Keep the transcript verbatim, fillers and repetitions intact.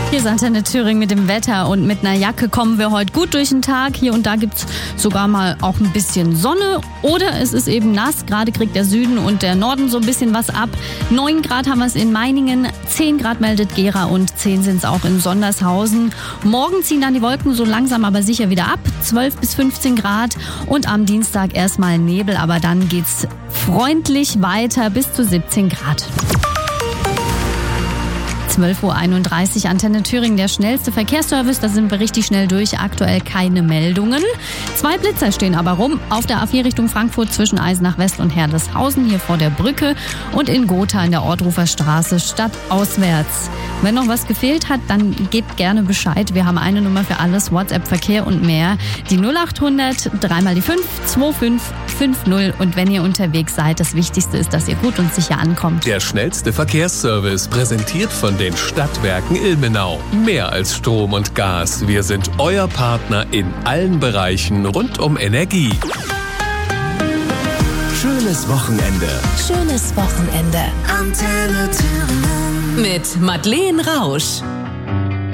Hier ist Antenne Thüringen mit dem Wetter und mit einer Jacke kommen wir heute gut durch den Tag. Hier und da gibt's sogar mal auch ein bisschen Sonne oder es ist eben nass. Gerade kriegt der Süden und der Norden so ein bisschen was ab. neun Grad haben wir es in Meiningen, zehn Grad meldet Gera und zehn sind es auch in Sondershausen. Morgen ziehen dann die Wolken so langsam aber sicher wieder ab, zwölf bis fünfzehn Grad und am Dienstag erstmal Nebel, aber dann geht's freundlich weiter bis zu siebzehn Grad. zwölf Uhr einunddreißig, Antenne Thüringen, der schnellste Verkehrsservice. Da sind wir richtig schnell durch. Aktuell keine Meldungen. Zwei Blitzer stehen aber rum. Auf der A vier Richtung Frankfurt zwischen Eisenach West und Herleshausen, hier vor der Brücke. Und in Gotha in der Ortrufer Straße stadtauswärts. Wenn noch was gefehlt hat, dann gebt gerne Bescheid. Wir haben eine Nummer für alles, WhatsApp, Verkehr und mehr. Die null acht hundert, dreimal die fünf, zwei fünf fünf null. Und wenn ihr unterwegs seid, das Wichtigste ist, dass ihr gut und sicher ankommt. Der schnellste Verkehrsservice, präsentiert von den Stadtwerken Ilmenau. Mehr als Strom und Gas. Wir sind euer Partner in allen Bereichen rund um Energie. Schönes Wochenende. Schönes Wochenende. Antenne Thüringen. Mit Madeleine Rausch.